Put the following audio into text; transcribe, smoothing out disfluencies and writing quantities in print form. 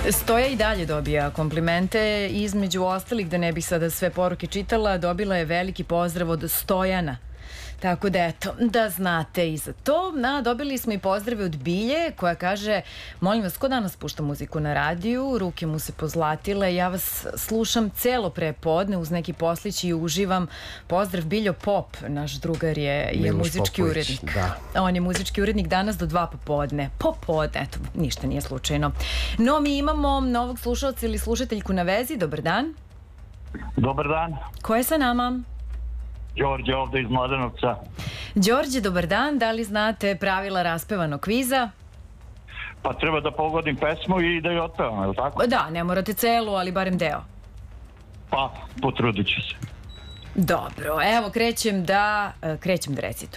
Stoja i dalje dobija komplimente, između ostalih, da ne bih sada sve poruke čitala, dobila je veliki pozdrav od Stojana. Tako da eto, da znate i za to. Dobili smo i pozdrave od Bilje koja kaže: molim vas, ko danas pušta muziku na radiju? Ruke mu se pozlatile, ja vas slušam celo prepodne uz neki poslić i uživam. Pozdrav Biljo. Pop, naš drugar, je muzički urednik. On je muzički urednik danas do 2 popodne. Popodne, eto, ništa nije slučajno. No, mi imamo novog slušalca ili slušateljku na vezi. Dobar dan. Dobar dan. Ko je sa nama? Đorđe ovde iz Mladenovca. Đorđe, dobar dan. Da li znate pravila raspevanog kviza? Pa treba da pogodim pesmu i da je otpevam, je li tako? Da, ne morate celu, ali barem deo. Pa, potrudit ću se. Dobro, evo krećem da recitujem.